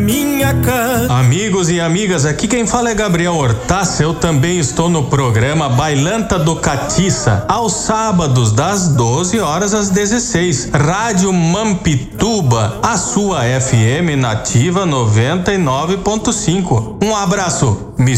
minha casa. Amigos e amigas, aqui quem fala é Gabriel Hortaça. Eu também estou no programa Bailanta do Catiça, aos sábados das 12 horas às 16. Rádio Mampituba, a sua FM nativa 99.5. Um abraço.